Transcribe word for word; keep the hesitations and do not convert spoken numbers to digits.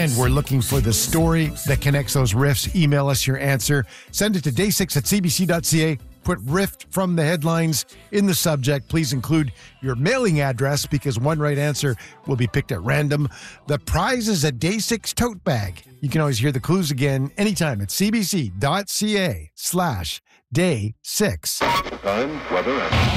And we're looking for the story that connects those riffs. Email us your answer. Send it to day six at c b c dot c a. Put riff from the headlines in the subject. Please include your mailing address because one right answer will be picked at random. The prize is a Day six tote bag. You can always hear the clues again anytime at c b c dot c a slash day six. Time, weather, and